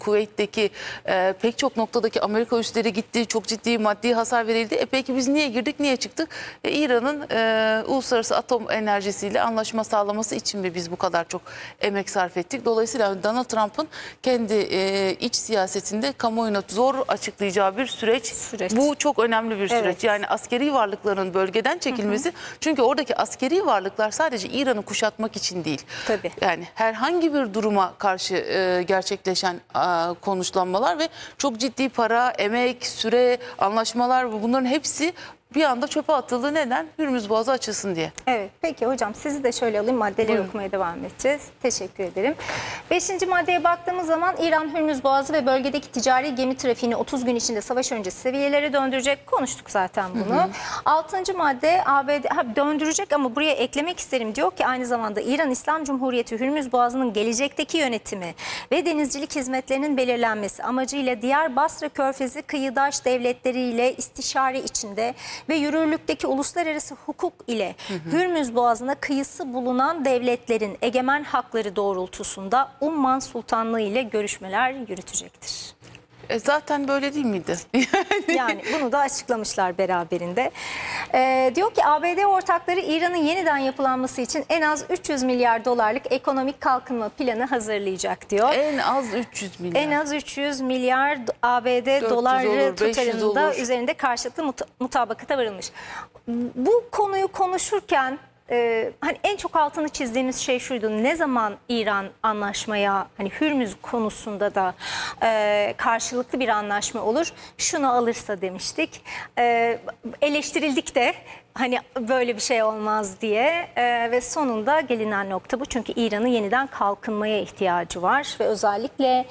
Kuveyt'teki pek çok noktadaki Amerika üsleri gitti. Çok ciddi maddi hasar verildi. Peki biz niye girdik, niye çıktık? İran'ın uluslararası atom enerjisiyle anlaşma sağlaması için mi biz bu kadar çok emek sarf ettik? Dolayısıyla Donald Trump'ın kendi iç siyasetinde kamuoyuna zor açıklayacağı bir süreç. Bu çok önemli bir süreç. Evet. Yani askeri varlıkların bölgeden çekilmesi. Çünkü oradaki askeri varlıklar sadece İran'ı kuşatmak için değil. Tabii. Yani herhangi bir duruma karşı gerçekleşen konuşlanmalar ve çok ciddi para, emek, süre, anlaşmalar, bunların hepsi bir anda çöpe atıldı. Neden? Hürmüz Boğazı açılsın diye. Evet, peki hocam sizi de şöyle alayım, maddeleri Buyurun. okumaya devam edeceğiz. Teşekkür ederim. 5. maddeye baktığımız zaman İran Hürmüz Boğazı ve bölgedeki ticari gemi trafiğini 30 gün içinde savaş öncesi seviyelere döndürecek. Konuştuk zaten bunu. 6. madde ABD döndürecek ama buraya eklemek isterim, diyor ki aynı zamanda İran İslam Cumhuriyeti Hürmüz Boğazı'nın gelecekteki yönetimi ve denizcilik hizmetlerinin belirlenmesi amacıyla diğer Basra Körfezi kıyıdaş devletleriyle istişare içinde ve yürürlükteki uluslararası hukuk ile Hürmüz Boğazı'na kıyısı bulunan devletlerin egemen hakları doğrultusunda Umman Sultanlığı ile görüşmeler yürütecektir. Zaten böyle değil miydi? Yani bunu da açıklamışlar beraberinde. Diyor ki ABD ortakları İran'ın yeniden yapılanması için en az 300 milyar dolarlık ekonomik kalkınma planı hazırlayacak diyor. En az 300 milyar. En az 300 milyar ABD doları olur, 500 tutarında olur. üzerinde karşılıklı mutabakata varılmış. Bu konuyu konuşurken hani en çok altını çizdiğimiz şey şuydu: ne zaman İran anlaşmaya, hani Hürmüz konusunda da karşılıklı bir anlaşma olur, şunu alırsa demiştik. Eleştirildik de hani böyle bir şey olmaz diye ve sonunda gelinen nokta bu. Çünkü İran'ın yeniden kalkınmaya ihtiyacı var ve özellikle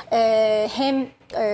hem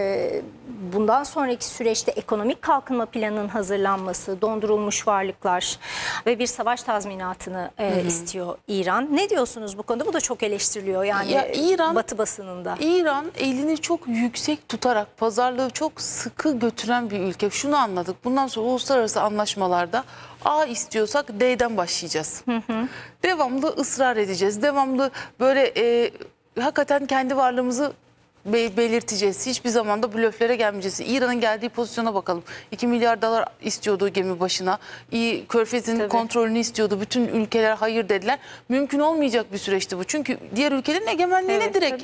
bundan sonraki süreçte ekonomik kalkınma planının hazırlanması, dondurulmuş varlıklar ve bir savaş tazminatını istiyor İran. Ne diyorsunuz bu konuda? Bu da çok eleştiriliyor yani Batı basınında. İran elini çok yüksek tutarak pazarlığı çok sıkı götüren bir ülke. Şunu anladık: bundan sonra uluslararası anlaşmalarda A istiyorsak D'den başlayacağız. Devamlı ısrar edeceğiz. Devamlı böyle hakikaten kendi varlığımızı belirteceğiz. Hiçbir zaman da blöflere gelmeyeceğiz. İran'ın geldiği pozisyona bakalım. 2 milyar dolar istiyordu gemi başına. Körfez'in kontrolünü istiyordu. Bütün ülkeler hayır dediler. Mümkün olmayacak bir süreçti bu. Çünkü diğer ülkelerin egemenliğine direkt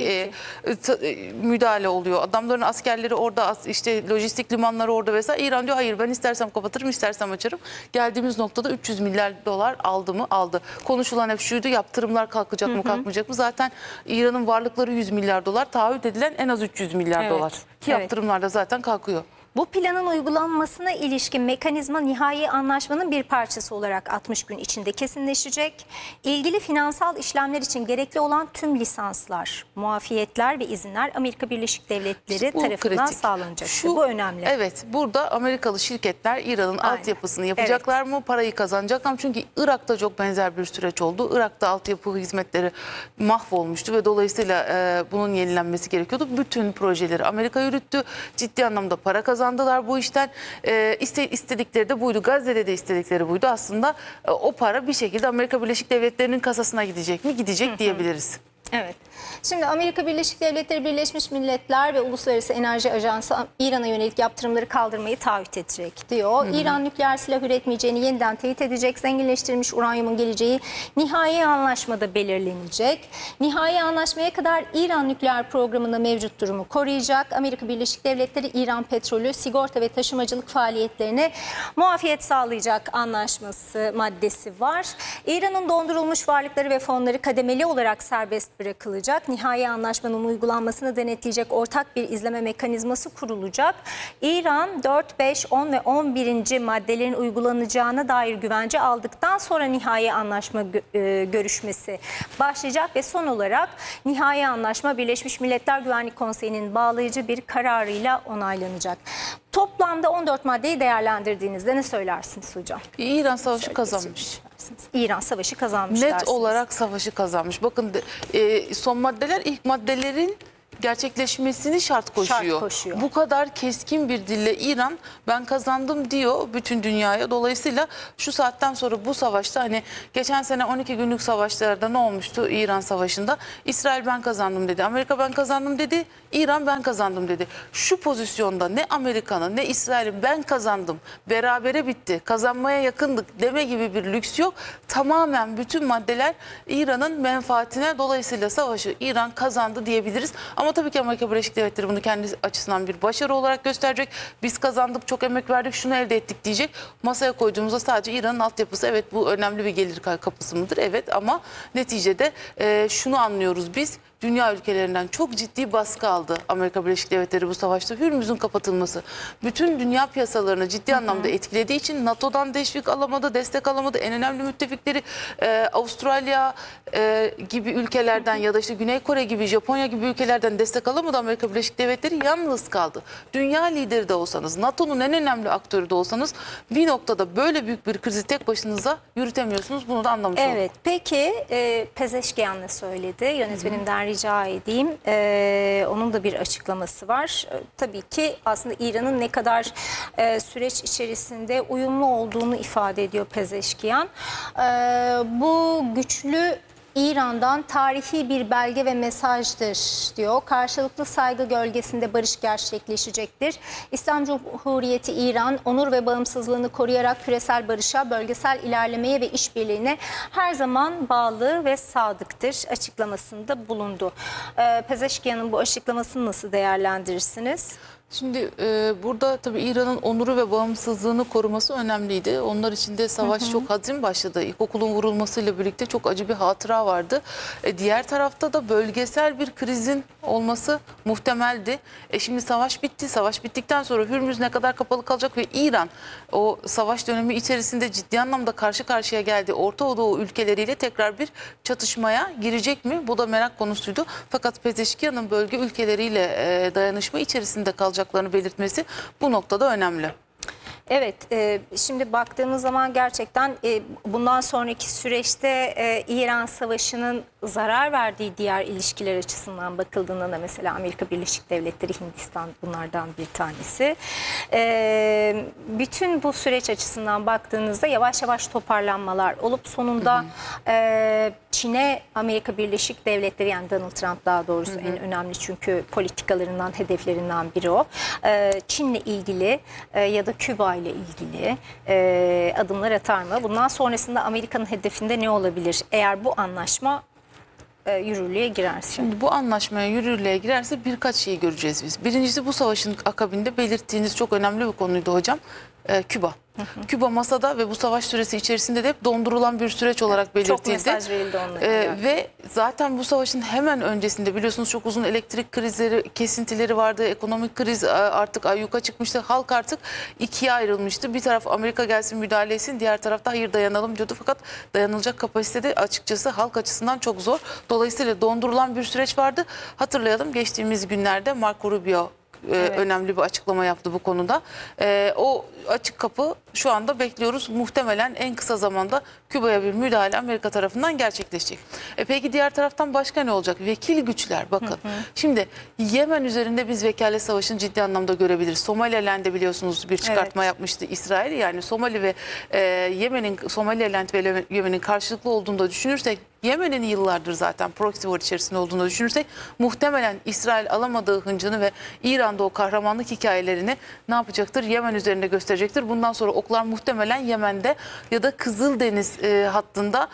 müdahale oluyor. Adamların askerleri orada, işte lojistik limanları orada vesaire. İran diyor hayır, ben istersem kapatırım, istersem açarım. Geldiğimiz noktada 300 milyar dolar aldı mı? Aldı. Konuşulan hep şuydu: yaptırımlar kalkacak mı, kalkmayacak mı? Zaten İran'ın varlıkları 100 milyar dolar. Taahhüt edilen en az 300 milyar dolar. Ki yaptırımlar da zaten kalkıyor. Bu planın uygulanmasına ilişkin mekanizma nihai anlaşmanın bir parçası olarak 60 gün içinde kesinleşecek. İlgili finansal işlemler için gerekli olan tüm lisanslar, muafiyetler ve izinler Amerika Birleşik Devletleri tarafından sağlanacak. Bu önemli. Evet, burada Amerikalı şirketler İran'ın altyapısını yapacaklar mı? Parayı kazanacaklar mı? Çünkü Irak'ta çok benzer bir süreç oldu. Irak'ta altyapı hizmetleri mahvolmuştu ve dolayısıyla bunun yenilenmesi gerekiyordu. Bütün projeleri Amerika yürüttü. Ciddi anlamda para kazandılar bu işten. İstedikleri de buydu. Gazze'de de istedikleri buydu. Aslında o para bir şekilde Amerika Birleşik Devletleri'nin kasasına gidecek mi? Gidecek diyebiliriz. Evet. Şimdi Amerika Birleşik Devletleri, Birleşmiş Milletler ve Uluslararası Enerji Ajansı İran'a yönelik yaptırımları kaldırmayı taahhüt edecek diyor. İran nükleer silah üretmeyeceğini yeniden teyit edecek. Zenginleştirilmiş uranyumun geleceği nihai anlaşmada belirlenecek. Nihai anlaşmaya kadar İran nükleer programında mevcut durumu koruyacak. Amerika Birleşik Devletleri İran petrolü, sigorta ve taşımacılık faaliyetlerine muafiyet sağlayacak anlaşması maddesi var. İran'ın dondurulmuş varlıkları ve fonları kademeli olarak serbest bırakılacak. Nihai anlaşmanın uygulanmasını denetleyecek ortak bir izleme mekanizması kurulacak. İran 4, 5, 10 ve 11. maddelerin uygulanacağına dair güvence aldıktan sonra nihai anlaşma görüşmesi başlayacak ve son olarak nihai anlaşma Birleşmiş Milletler Güvenlik Konseyi'nin bağlayıcı bir kararıyla onaylanacak. Toplamda 14 maddeyi değerlendirdiğinizde ne söylersiniz hocam? İran savaşı kazanmış. İran savaşı kazanmış Net dersiniz. olarak savaşı kazanmış. Bakın son maddeler ilk maddelerin gerçekleşmesini şart koşuyor. Şart koşuyor. Bu kadar keskin bir dille İran ben kazandım diyor bütün dünyaya. Dolayısıyla şu saatten sonra bu savaşta hani geçen sene 12 günlük savaşlarda ne olmuştu İran savaşında? İsrail ben kazandım dedi. Amerika ben kazandım dedi. İran ben kazandım dedi. Şu pozisyonda ne Amerika'nın ne İsrail'in ben kazandım, berabere bitti, kazanmaya yakındık deme gibi bir lüks yok. Tamamen bütün maddeler İran'ın menfaatine, dolayısıyla savaşı İran kazandı diyebiliriz. Ama tabii ki Amerika Birleşik Devletleri bunu kendi açısından bir başarı olarak gösterecek. Biz kazandık, çok emek verdik, şunu elde ettik diyecek. Masaya koyduğumuzda sadece İran'ın altyapısı, evet bu önemli bir gelir kapısı mıdır? Evet, ama neticede şunu anlıyoruz biz. Dünya ülkelerinden çok ciddi baskı aldı Amerika Birleşik Devletleri bu savaşta. Hürmüz'ün kapatılması bütün dünya piyasalarını ciddi anlamda etkilediği için NATO'dan teşvik alamadı, destek alamadı. En önemli müttefikleri Avustralya gibi ülkelerden ya da işte Güney Kore gibi, Japonya gibi ülkelerden destek alamadı Amerika Birleşik Devletleri, yalnız kaldı. Dünya lideri de olsanız, NATO'nun en önemli aktörü de olsanız bir noktada böyle büyük bir krizi tek başınıza yürütemiyorsunuz. Bunu da anlamış olduk. Evet, peki Pezeşkiyan ne söyledi? Yönetmenimden rica edeyim. Onun da bir açıklaması var. Tabii ki aslında İran'ın ne kadar süreç içerisinde uyumlu olduğunu ifade ediyor Pezeşkiyan. Bu güçlü İran'dan tarihi bir belge ve mesajdır diyor. Karşılıklı saygı gölgesinde barış gerçekleşecektir. İslam Cumhuriyeti İran onur ve bağımsızlığını koruyarak küresel barışa, bölgesel ilerlemeye ve işbirliğine her zaman bağlı ve sadıktır açıklamasında bulundu. Pezeşkiyan'ın bu açıklamasını nasıl değerlendirirsiniz? Şimdi burada tabii İran'ın onuru ve bağımsızlığını koruması önemliydi. Onlar için de savaş çok hazin başladı. İlkokulun vurulmasıyla birlikte çok acı bir hatıra vardı. Diğer tarafta da bölgesel bir krizin olması muhtemeldi. Şimdi savaş bitti. Savaş bittikten sonra Hürmüz ne kadar kapalı kalacak ve İran o savaş dönemi içerisinde ciddi anlamda karşı karşıya geldi. Orta Doğu ülkeleriyle tekrar bir çatışmaya girecek mi? Bu da merak konusuydu. Fakat Pezeşkiyan'ın bölge ülkeleriyle dayanışma içerisinde kalacaklarını belirtmesi bu noktada önemli. Evet, şimdi baktığımız zaman gerçekten bundan sonraki süreçte İran Savaşı'nın zarar verdiği diğer ilişkiler açısından bakıldığında da mesela Amerika Birleşik Devletleri, Hindistan bunlardan bir tanesi. Bütün bu süreç açısından baktığınızda yavaş yavaş toparlanmalar olup sonunda Çin'e Amerika Birleşik Devletleri, yani Donald Trump daha doğrusu en önemli, çünkü politikalarından, hedeflerinden biri o. Çin'le ilgili ya da Küba ile ilgili adımlar atar mı? Bundan sonrasında Amerika'nın hedefinde ne olabilir eğer bu anlaşma yürürlüğe girerse? Şimdi bu anlaşmaya yürürlüğe girerse birkaç şeyi göreceğiz biz. Birincisi, bu savaşın akabinde belirttiğiniz çok önemli bir konuydu hocam. Küba. Küba masada ve bu savaş süresi içerisinde de hep dondurulan bir süreç olarak belirtildi. Çok mesaj verildi onunla. Ve zaten bu savaşın hemen öncesinde biliyorsunuz çok uzun elektrik krizleri, kesintileri vardı. Ekonomik kriz artık ayyuka çıkmıştı. Halk artık ikiye ayrılmıştı. Bir taraf Amerika gelsin müdahale etsin, diğer tarafta hayır dayanalım diyordu. Fakat dayanılacak kapasitede açıkçası halk açısından çok zor. Dolayısıyla dondurulan bir süreç vardı. Hatırlayalım, geçtiğimiz günlerde Marco Rubio önemli bir açıklama yaptı bu konuda. O açık kapı şu anda bekliyoruz. Muhtemelen en kısa zamanda Küba'ya bir müdahale Amerika tarafından gerçekleşecek. Peki diğer taraftan başka ne olacak? Vekil güçler, bakın. Şimdi Yemen üzerinde biz vekalet savaşını ciddi anlamda görebiliriz. Somaliland'de biliyorsunuz bir çıkartma yapmıştı İsrail. Yani Somali ve Somaliland ve Yemen'in karşılıklı olduğunu da düşünürsek, Yemen'in yıllardır zaten proxy war içerisinde olduğunu düşünürsek, muhtemelen İsrail alamadığı hıncını ve İran'da o kahramanlık hikayelerini ne yapacaktır? Yemen üzerinde gösterecektir. Bundan sonra oklar muhtemelen Yemen'de ya da Kızıldeniz hattında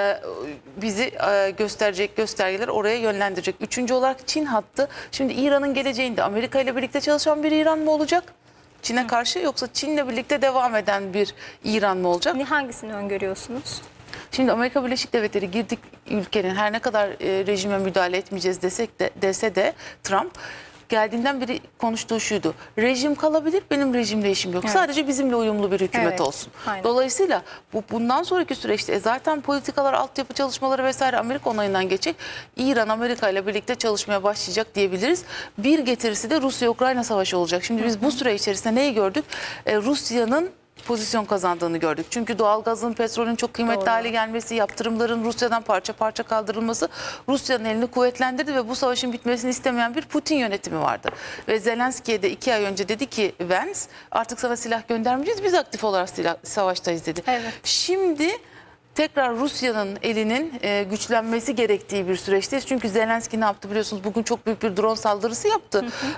bizi gösterecek göstergeler oraya yönlendirecek. Üçüncü olarak Çin hattı. Şimdi İran'ın geleceğinde Amerika ile birlikte çalışan bir İran mı olacak Çin'e karşı, yoksa Çin'le birlikte devam eden bir İran mı olacak? Hangisini öngörüyorsunuz? Şimdi Amerika Birleşik Devletleri girdik ülkenin, her ne kadar rejime müdahale etmeyeceğiz dese de Trump geldiğinden beri konuştuğu şuydu: rejim kalabilir, benim rejimle işim yok. Sadece bizimle uyumlu bir hükümet olsun. Aynen. Dolayısıyla bundan sonraki süreçte zaten politikalar, altyapı çalışmaları vesaire Amerika onayından geçecek. İran Amerika ile birlikte çalışmaya başlayacak diyebiliriz. Bir getirisi de Rusya-Ukrayna savaşı olacak. Şimdi biz bu süre içerisinde neyi gördük? Rusya'nın pozisyon kazandığını gördük. Çünkü doğalgazın, petrolün çok kıymetli Doğru. hale gelmesi, yaptırımların Rusya'dan parça parça kaldırılması Rusya'nın elini kuvvetlendirdi ve bu savaşın bitmesini istemeyen bir Putin yönetimi vardı. Ve Zelenski'ye de 2 ay önce dedi ki Vance, artık sana silah göndermeyeceğiz, biz aktif olarak savaştayız dedi. Evet. Şimdi tekrar Rusya'nın elinin güçlenmesi gerektiği bir süreçteyiz. Çünkü Zelenski ne yaptı biliyorsunuz? Bugün çok büyük bir drone saldırısı yaptı.